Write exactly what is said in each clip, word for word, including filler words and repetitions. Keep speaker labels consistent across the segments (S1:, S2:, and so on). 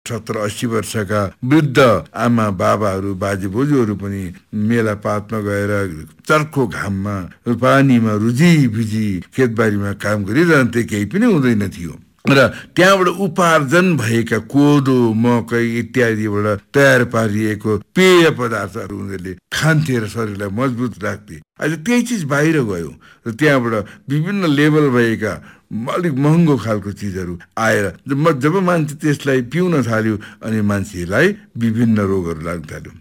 S1: सत्तर अस्सी वर्षका वृद्ध आमा बाबाहरू बाजे बोजूहरू पनि मेला पातमा गएर चर्को घाममा पानीमा रुझी भिजी खेतबारीमा काम गरिरहन्थे, केही पनि हुँदैन थियो र त्यहाँबाट उपार्जन भएका कोदो मकै इत्यादिबाट तयार पारिएको पेय पदार्थहरू उनीहरूले खान्थे र शरीरलाई मजबुत राख्थे। आज त्यही चिज बाहिर गयो र त्यहाँबाट विभिन्न लेभल भएका अलिक महँगो खालको चिजहरू आएर जब मान्छे त्यसलाई पिउन थाल्यो अनि मान्छेलाई विभिन्न रोगहरू लाग्न थाल्यो।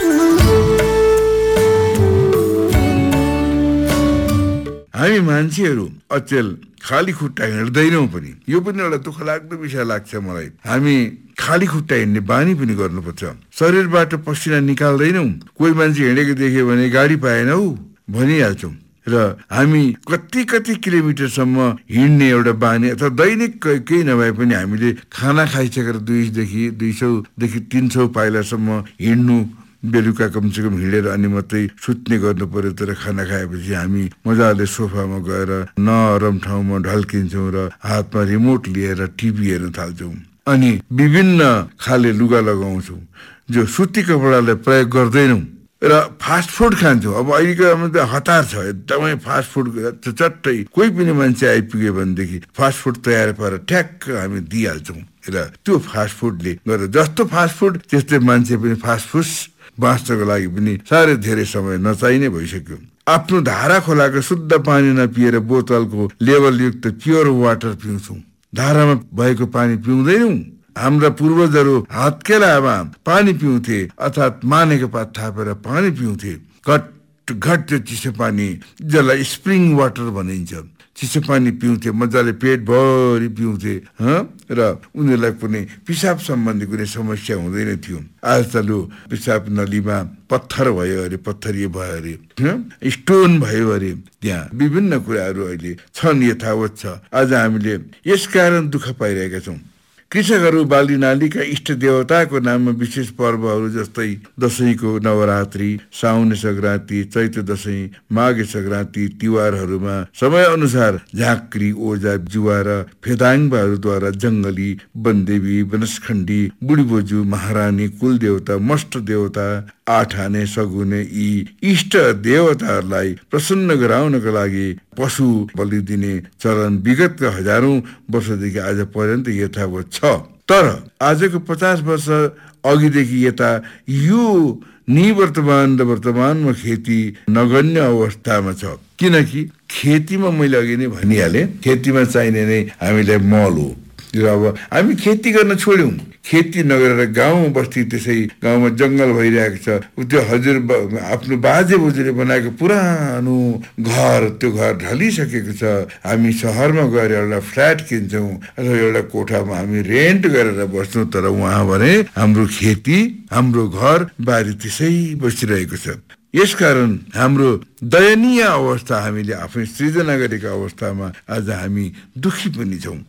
S1: हामी मान्छेहरू अचेल खाली खुट्टा हिँड्दैनौँ पनि, यो पनि एउटा दुःख लाग्दो विषय लाग्छ मलाई। हामी खाली खुट्टा हिँड्ने बानी पनि गर्नुपर्छ। शरीरबाट पसिना निकाल्दैनौँ, कोही मान्छे हिँडेको देख्यो भने गाडी पाएन हौ भनिहाल्छौँ र हामी कति कति किलोमिटरसम्म हिँड्ने एउटा बानी अथवा दैनिक केही नभए पनि हामीले खाना खाइसकेर दुईदेखि दुई सौदेखि तिन सौ पाइलासम्म हिँड्नु, बेलुका कमसेकम हिँडेर अनि मात्रै सुत्ने गर्नु पर्यो। तर खाना खाएपछि हामी मजाले सोफामा गएर नरम ठाउँमा ढल्किन्छौँ र हातमा रिमोट लिएर टिभी हेर्न थाल्छौँ अनि विभिन्न खाले लुगा लगाउँछौँ जो सुती कपडालाई प्रयोग गर्दैनौँ र फास्ट फुड खान्छौँ। अब अहिलेको हतार छ एकदमै फास्ट फुड, चट्टै कोही पनि मान्छे आइपुग्यो भनेदेखि फास्ट फुड तयार पारेर ठ्याक्क हामी दिइहाल्छौँ र त्यो फास्ट फुडले गर्दा जस्तो फास्ट फुड त्यस्तै मान्छे पनि फास्ट फुड बाँच्नको लागि पनि साह्रै धेरै समय नचाहिने भइसक्यो। आफ्नो धारा खोलाको शुद्ध पानी नपिएर बोतलको लेभलयुक्त प्योर वाटर पिउँछौँ, धारामा भएको पानी पिउँदैनौँ। हाम्रा पूर्वजहरू हातकेलामा पानी पिउँथे अर्थात् मानेको पात थापेर पानी पिउँथे, घट घट त्यो चिसो पानी जसलाई स्प्रिङ वाटर भनिन्छ, चिसो पानी पिउँथे, मजाले पेटभरि पिउँथे र उनीहरूलाई कुनै पिसाब सम्बन्धी कुनै समस्या हुँदैन थियो। आज त लु पिसाब नलीमा पत्थर भयो अरे, पत्थरिए भयो अरे, स्टोन भयो अरे, त्यहाँ विभिन्न कुराहरू अहिले छन्, यथावत छ। आज हामीले यसकारण दुःख पाइरहेका छौँ। कृषकहरू बाली नालीका इष्ट देवताको नाममा विशेष पर्वहरू जस्तै दशैंको नवरात्रि, साउने संक्रान्ति, चैत्र दशैं, माघे संक्रान्ति, तिहारहरूमा समय अनुसार झाँक्री, ओजा, जुवा र फेदाङ्बाहरूद्वारा जङ्गली, वनदेवी, वनस्खण्डी, बुढीबोजू, महारानी, कुलदेवता, मष्ट देवता, आठाने, सगुने यी इष्ट देवताहरूलाई प्रसन्न गराउनका लागि पशु बलि दिने चलन विगतका हजारौं वर्षदेखि आज पर्यन्त यथावत छ। तर आजको पचास वर्ष अघिदेखि यता यो निवर्तमान र वर्तमानमा खेती नगण्य अवस्थामा छ। किनकि खेतीमा मैले अघि नै भनिहालेँ, खेतीमा चाहिने नै हामीलाई मल हो र अब हामी खेती गर्न छोड्यौँ। खेती नगरेर गाउँ बस्ती त्यसै गाउँमा जङ्गल भइरहेको छ। त्यो हजुर आफ्नो बाजे बोजूले बनाएको पुरानो घर, त्यो घर ढलिसकेको छ। हामी सहरमा गएर एउटा फ्ल्याट किन्छौँ अथवा एउटा कोठामा हामी रेन्ट गरेर बस्छौँ, तर उहाँ भने हाम्रो खेती, हाम्रो घर बारी त्यसै बसिरहेको छ। यसकारण हाम्रो दयनीय अवस्था, हामीले आफै सृजना गरेको अवस्थामा आज हामी दुखी पनि छौँ।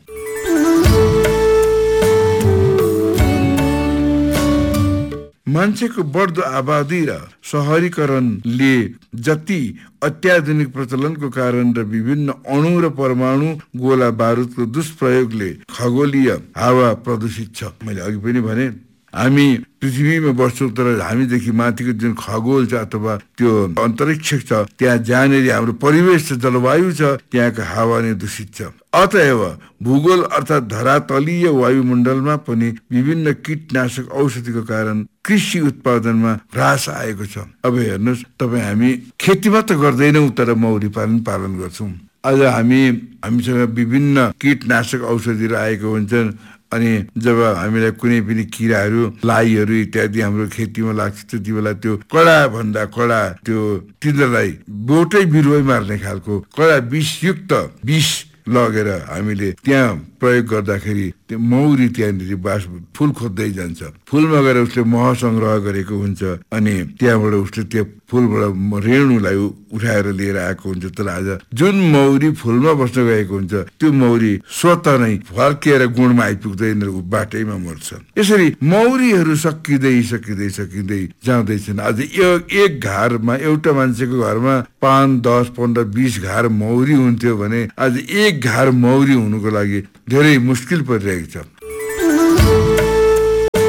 S1: मान्छेको बढ्दो आबादी र शहरीकरणले जति अत्याधुनिक प्रचलनको कारण र विभिन्न अणु र परमाणु गोला बारुदको दुष्प्रयोगले खगोलीय हावा प्रदूषित छ। मैले अघि पनि भने हामी पृथ्वीमा बस्छौँ, तर हामीदेखि माथिको जुन खगोल छ अथवा त्यो अन्तरिक्ष छ, त्यहाँ जहाँनिर हाम्रो परिवेश छ, जलवायु छ, त्यहाँको हावा नै दूषित छ। अतएव भूगोल अर्थात् धरातलीय वायुमण्डलमा पनि विभिन्न कीटनाशक औषधिको कारण कृषि उत्पादनमा ह्रास आएको छ। अब हेर्नुहोस् तपाईँ, हामी खेती मात्र गर्दैनौँ तर मौरी पालन पालन गर्छौँ। आज हामी हामीसँग विभिन्न कीटनाशक औषधिहरू आएको हुन्छन् अनि जब हामीलाई कुनै पनि किराहरू, लाईहरू इत्यादि हाम्रो खेतीमा लाग्छ, त्यति बेला त्यो कडा भन्दा कडा त्यो तिनीहरूलाई बोटै बिरुवै मार्ने खालको कडा विषयुक्त विष लगेर हामीले त्यहाँ प्रयोग गर्दाखेरि त्यो मौरी त्यहाँनिर बास फुल खोज्दै जान्छ। फुलमा गएर उसले मह सङ्ग्रह गरेको हुन्छ अनि त्यहाँबाट उसले त्यो फुलबाट रेणुलाई उठाएर लिएर आएको हुन्छ। तर आज जुन मौरी फुलमा बस्न गएको हुन्छ त्यो मौरी स्वत नै फर्किएर गुणमा आइपुग्दैन, ऊ बाटैमा मर्छ। यसरी मौरीहरू सकिँदै सकिँदै सकिँदै जाँदैछन्। आज यो एक घरमा, एउटा मान्छेको घरमा पाँच दस पन्ध्र बिस घर मौरी हुन्थ्यो भने आज एक घर मौरी हुनुको लागि धेरै मुस्किल परिरहेको छ।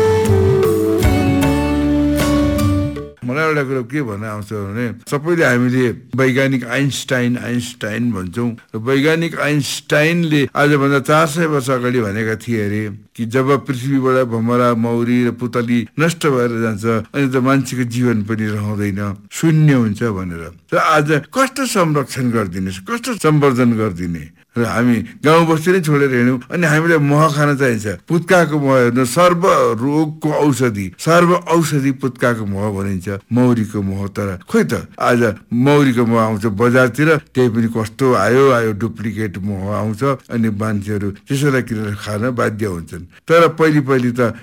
S1: पहिला कुरो के भन्न आउँछ भने सबैले हामीले वैज्ञानिक आइन्स्टाइन आइन्स्टाइन भन्छौँ। वैज्ञानिक आइन्स्टाइनले आजभन्दा चार सय वर्ष अगाडि भनेका थिए अरे कि जब पृथ्वीबाट भमरा मौरी र पुतली नष्ट भएर जान्छ अनि त मान्छेको जीवन पनि रहँदैन, शून्य हुन्छ भनेर। र आज कस्तो संरक्षण गरिदिने, कस्तो सम्वर्धन गरिदिने? र हामी गाउँ बस्ती नै छोडेर हिँड्यौँ अनि हामीलाई मह खान चाहिन्छ। पुत्काको मह हेर्नु, सर्व रोगको औषधि, सर्व औषधि पुत्काको मह भनिन्छ, मौरीको मह। तर खोइ त आज मौरीको मह आउँछ बजारतिर, त्यही पनि कस्तो आयो आयो डुप्लिकेट मह आउँछ अनि मान्छेहरू त्यसैलाई किनेर खान बाध्य हुन्छन्। तर पहिले पहिले त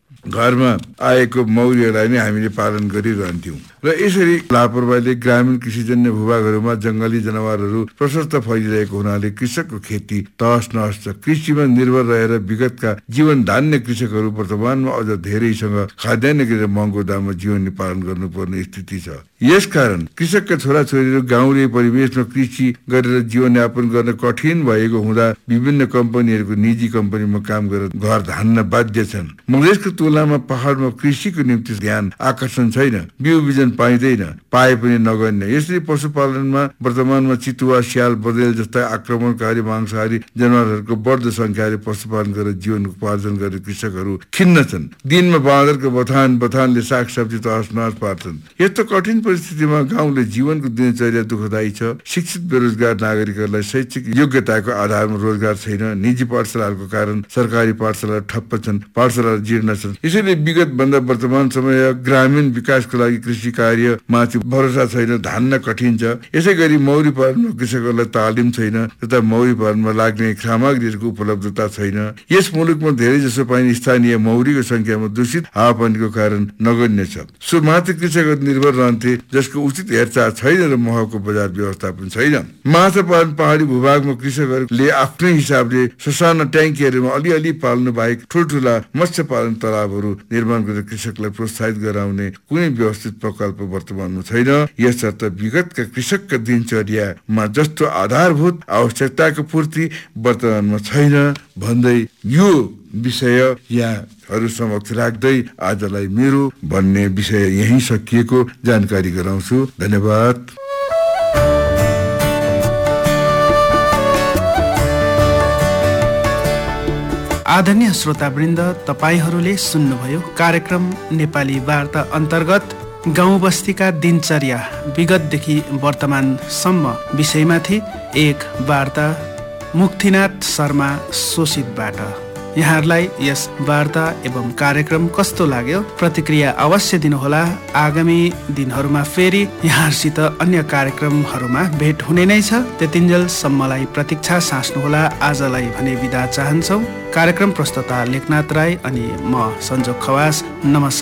S1: घरमा आएको मौरीहरूलाई नै हामीले पालन गरिरहन्थ्यौँ। र यसरी लापरवाहीले ग्रामीण कृषिजन्य भूभागहरूमा जंगली जनावरहरू प्रशस्त फैलिरहेको हुनाले कृषकको खेती तहस नहस छ। कृषिमा निर्भर रहेर विगतका जीवन धान्य कृषकहरू वर्तमानमा अझ धेरैसँग खाद्यान्न किनेर महँगो दाममा जीवन पालन गर्नुपर्ने स्थिति छ। यसकारण कृषकका छोराछोरीहरू गाउँले परिवेशमा कृषि गरेर जीवनयापन गर्न कठिन भएको हुँदा विभिन्न कम्पनीहरूको निजी कम्पनीमा काम गरेर घर धान्न बाध्य छन्। मधेसको तुलनामा पहाडमा कृषिको निम्ति ध्यान आकर्षण छैन, बिउ बिजन पाइँदैन, पाए पनि नगर्ने। यसरी पशुपालनमा वर्तमानमा चितुवा, स्याल, बँदेल जस्ता आक्रमणकारी मांसाहारी जनावरहरूको बढ्दो संख्याले पशुपालन गरेर जीवन उपार्जन गर्ने कृषकहरू खिन्न छन्। दिनमा बाँदरको बथान बथानले सागसब्जी तहस नहस पार्छन्। यस्तो कठिन परिस्थितिमा गाउँले जीवनको दिनचर्या दुःखदायी छ। शिक्षित बेरोजगार नागरिकहरूलाई शैक्षिक योग्यताको आधारमा रोजगार छैन। निजी पाठशालाहरूको कारण सरकारी पाठशाला ठप्प छन्, पाठशाला जीर्ण छन्। यसैले विगत भन्दा वर्तमान समय ग्रामीण विकासको लागि कृषि कार्य माथि भरोसा छैन, धान्न कठिन छ। यसै गरी मौरी पालनमा कृषकहरूलाई तालिम छैन तथा मौरी पालनमा लाग्ने सामग्रीहरूको उपलब्धता छैन। यस मुलुकमा धेरै जसो पाइने स्थानीय मौरीको संख्यामा दूषित हावापानीको कारण नगण्य छ। सो माथि कृषकहरू निर्भर रहन्थे जसको उचित हेरचाह छैन र महको बजार व्यवस्थापन छैन। माछा पालन पहाडी भूभागमा कृषकहरूले आफ्नै हिसाबले ससाना ट्याङ्कीहरूमा अलिअलि पाल्नु बाहेक ठुल्ठुला मत्स्य पालन तालाबहरू निर्माण गरेर कृषकलाई प्रोत्साहित गराउने कुनै व्यवस्थित प्रकल्प वर्तमानमा छैन। यसर्थ विगतका कृषकका दिनचर्यामा जस्तो आधारभूत आवश्यकताको पूर्ति वर्तमानमा छैन भन्दै यो विषय यहाँहरू समक्ष राख्दै आजलाई मेरो भन्ने विषय यही सकिएको जानकारी गराउँछु। धन्यवाद।
S2: आदरणीय श्रोतावृन्द, तपाईहरूले सुन्नुभयो कार्यक्रम नेपाली वार्ता अन्तर्गत गाउँ बस्तीका दिनचर्या विगतदेखि वर्तमानसम्म विषयमाथि एक वार्ता मुक्तिनाथ शर्मा शोषितबाट। यहाँहरूलाई यस वार्ता एवं कार्यक्रम कस्तो लाग्यो प्रतिक्रिया अवश्य दिनुहोला। आगामी दिनहरूमा फेरि यहाँसित अन्य कार्यक्रमहरूमा भेट हुने नै छ। त्यतिन्जेलसम्मलाई प्रतीक्षा साँच्नुहोला। आजलाई भने बिदा चाहन्छौ। कार्यक्रम प्रस्तुता लेखनाथ राई अनि म सञ्जोग खवास। नमस्कार।